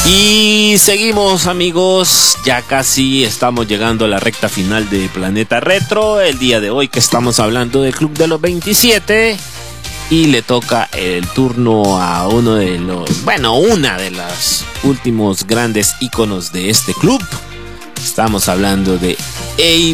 Y seguimos, amigos, ya casi estamos llegando a la recta final de Planeta Retro. El día de hoy que estamos hablando del Club de los 27 y le toca el turno a una de los últimos grandes íconos de este club. Estamos hablando de